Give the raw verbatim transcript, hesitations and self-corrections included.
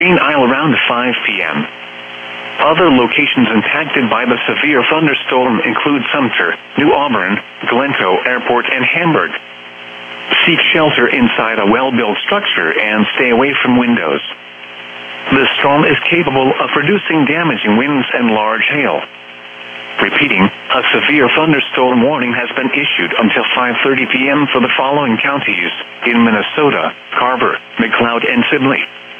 Green Isle around five p.m. Other locations impacted by the severe thunderstorm include Sumter, New Auburn, Glencoe Airport, and Hamburg. Seek shelter inside a well-built structure and stay away from windows. The storm is capable of producing damaging winds and large hail. Repeating, a severe thunderstorm warning has been issued until five thirty p.m. for the following counties in Minnesota: Carver, McLeod, and Sibley.